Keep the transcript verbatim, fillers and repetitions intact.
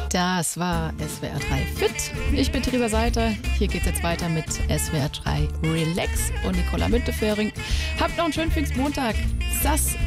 Das war S W R drei Fit. Ich bin Theresa Seiter. Hier geht's jetzt weiter mit S W R drei Relax und Nicola Münteföhring. Habt noch einen schönen Pfingstmontag. Sass